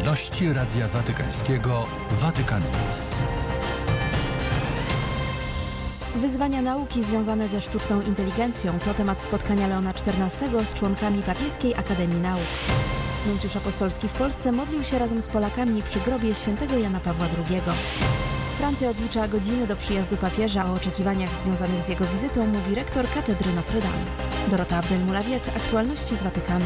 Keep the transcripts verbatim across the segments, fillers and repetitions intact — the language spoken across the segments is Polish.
Gości Radia Watykańskiego Vatican News. Wyzwania nauki związane ze sztuczną inteligencją to temat spotkania Leona czternastego z członkami Papieskiej Akademii Nauk. Nuncjusz apostolski w Polsce modlił się razem z Polakami przy grobie świętego Jana Pawła drugiego. Francja odlicza godziny do przyjazdu papieża. O oczekiwaniach związanych z jego wizytą mówi rektor katedry Notre Dame. Dorota Abdel-Mulawiet, aktualności z Watykanu.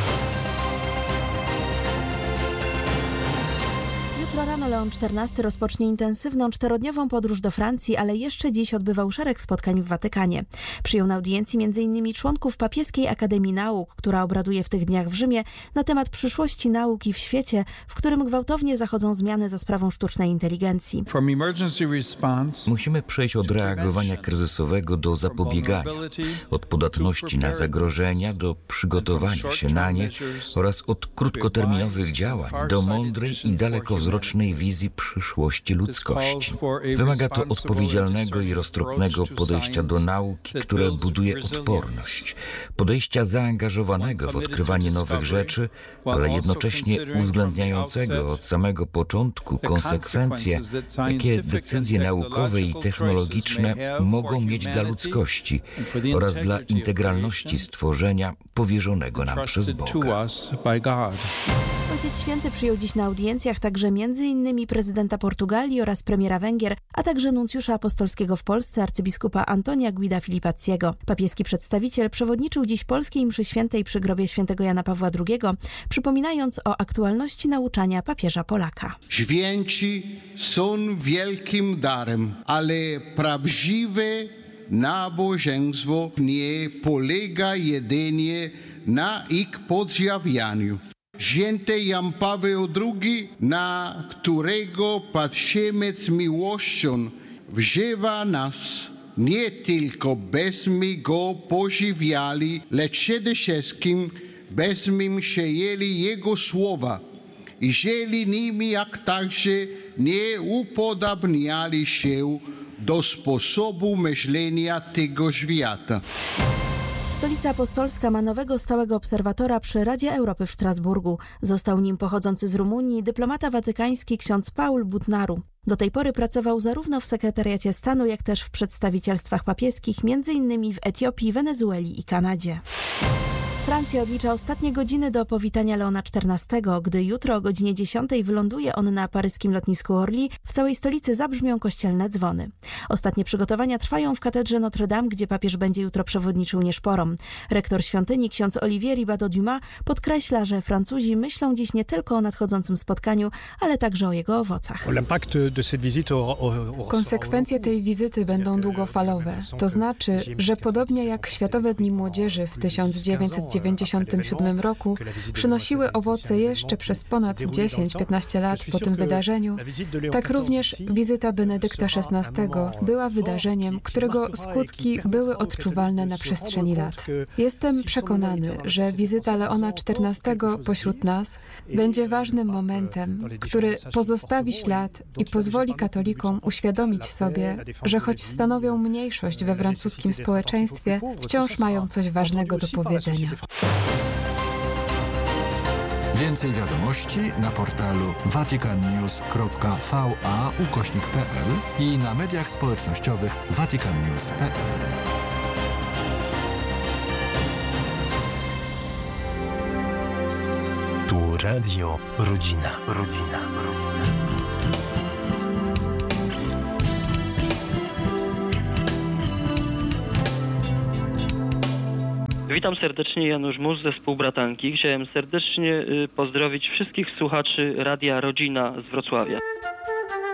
Jutro rano Leon czternasty rozpocznie intensywną czterodniową podróż do Francji, ale jeszcze dziś odbywał szereg spotkań w Watykanie. Przyjął na audiencji między innymi członków Papieskiej Akademii Nauk, która obraduje w tych dniach w Rzymie na temat przyszłości nauki w świecie, w którym gwałtownie zachodzą zmiany za sprawą sztucznej inteligencji. Musimy przejść od reagowania kryzysowego do zapobiegania, od podatności na zagrożenia do przygotowania się na nie oraz od krótkoterminowych działań do mądrej i dalekowzrocznej wizji przyszłości ludzkości. Wymaga to odpowiedzialnego i roztropnego podejścia do nauki, które buduje odporność, podejścia zaangażowanego w odkrywanie nowych rzeczy, ale jednocześnie uwzględniającego od samego początku konsekwencje, jakie decyzje naukowe i technologiczne mogą mieć dla ludzkości oraz dla integralności stworzenia powierzonego nam przez Boga. Ojciec Święty przyjął dziś na audiencjach także m.in. prezydenta Portugalii oraz premiera Węgier, a także nuncjusza apostolskiego w Polsce arcybiskupa Antonia Guida Filipacciego. Papieski przedstawiciel przewodniczył dziś polskiej mszy świętej przy grobie świętego Jana Pawła drugiego, przypominając o aktualności nauczania papieża Polaka. Święci są wielkim darem, ale prawdziwe nabożeństwo nie polega jedynie na ich podziwianiu. Święty Jan Paweł drugi, na którego patrzymy z miłością, wzywa nas nie tylko byśmy go podziwiali, lecz przede wszystkim byśmy przyjęli jego słowa i żyli nimi, jak także nie upodabniali się do sposobu myślenia tego świata. Stolica Apostolska ma nowego stałego obserwatora przy Radzie Europy w Strasburgu. Został nim pochodzący z Rumunii dyplomata watykański ksiądz Paul Butnaru. Do tej pory pracował zarówno w sekretariacie stanu, jak też w przedstawicielstwach papieskich, między innymi w Etiopii, Wenezueli i Kanadzie. Francja odlicza ostatnie godziny do powitania Leona czternastego. Gdy jutro o godzinie dziesiątej wyląduje on na paryskim lotnisku Orly, w całej stolicy zabrzmią kościelne dzwony. Ostatnie przygotowania trwają w katedrze Notre Dame, gdzie papież będzie jutro przewodniczył nieszporom. Rektor świątyni, ksiądz Olivier Ribado-Dumas, podkreśla, że Francuzi myślą dziś nie tylko o nadchodzącym spotkaniu, ale także o jego owocach. Konsekwencje tej wizyty będą długofalowe. To znaczy, że podobnie jak Światowe Dni Młodzieży w tysiąc dziewięćset dziewięćdziesiątym siódmym roku przynosiły owoce jeszcze przez ponad dziesięć piętnaście lat po tym wydarzeniu, tak również wizyta Benedykta szesnastego była wydarzeniem, którego skutki były odczuwalne na przestrzeni lat. Jestem przekonany, że wizyta Leona czternastego pośród nas będzie ważnym momentem, który pozostawi ślad i pozwoli katolikom uświadomić sobie, że choć stanowią mniejszość we francuskim społeczeństwie, wciąż mają coś ważnego do powiedzenia. Więcej wiadomości na portalu vaticannews kropka va ukośnik pl i na mediach społecznościowych vaticannews kropka pl. Tu Radio Rodzina. Rodzina. Witam serdecznie, Janusz Mus, zespół Bratanki. Chciałem serdecznie pozdrowić wszystkich słuchaczy Radia Rodzina z Wrocławia.